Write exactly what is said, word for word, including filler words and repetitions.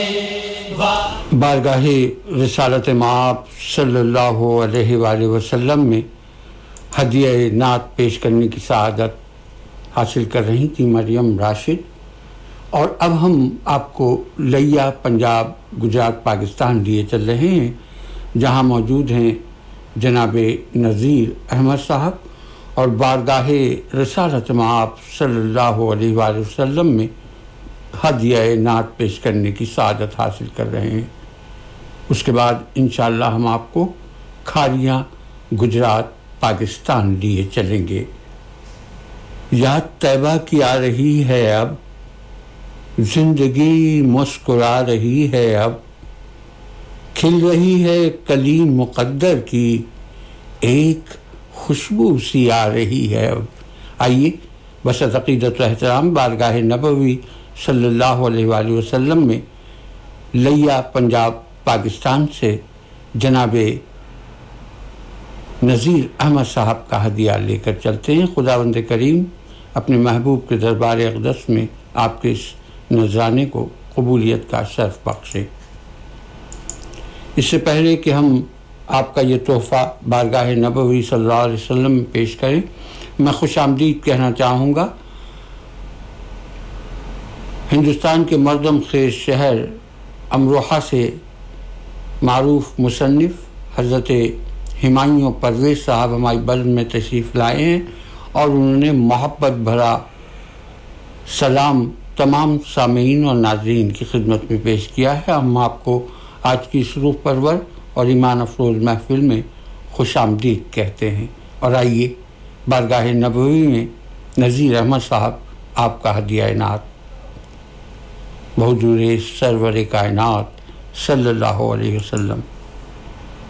بارگاہ رسالت مآب صلی اللہ علیہ وآلہ وسلم میں ہدیہ نعت پیش کرنے کی سعادت حاصل کر رہی تھی مریم راشد، اور اب ہم آپ کو لیا پنجاب گجرات پاکستان لیے چل رہے ہیں، جہاں موجود ہیں جناب نذیر احمد صاحب، اور بارگاہ رسالت مآب صلی اللہ علیہ وآلہ وسلم میں ہدیہ نعت پیش کرنے کی سعادت حاصل کر رہے ہیں۔ اس کے بعد انشاءاللہ ہم آپ کو کھاریاں گجرات پاکستان لیے چلیں گے۔ یاد طیبہ کی آ رہی ہے اب، زندگی مسکرا رہی ہے اب، کھل رہی ہے کلیم مقدر کی ایک خوشبو سی آ رہی ہے اب۔ آئیے بسط عقیدت و احترام بارگاہ نبوی صلی اللہ علیہ وآلہ وسلم میں لیا پنجاب پاکستان سے جناب نذیر احمد صاحب کا ہدیہ لے کر چلتے ہیں۔ خداوند کریم اپنے محبوب کے دربار اقدس میں آپ کے اس نذرانے کو قبولیت کا شرف بخشے۔ اس سے پہلے کہ ہم آپ کا یہ تحفہ بارگاہ نبوی صلی اللہ علیہ وسلم میں پیش کریں، میں خوش آمدید کہنا چاہوں گا ہندوستان کے مردم خیز شہر امروہہ سے معروف مصنف حضرت ہمایوں پرویز صاحب ہماری بلد میں تشریف لائے ہیں، اور انہوں نے محبت بھرا سلام تمام سامعین اور ناظرین کی خدمت میں پیش کیا ہے۔ ہم آپ کو آج کی اس روح پرور اور ایمان افروز محفل میں خوش آمدید کہتے ہیں، اور آئیے بارگاہ نبوی میں نذیر احمد صاحب آپ کا ہدیہ نعت بحضور سرور کائنات صلی اللہ علیہ وسلم۔